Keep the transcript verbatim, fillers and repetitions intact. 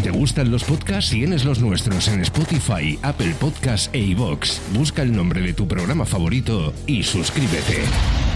¿Te gustan los podcasts? Tienes los nuestros en Spotify, Apple Podcasts e iVoox. Busca el nombre de tu programa favorito y suscríbete.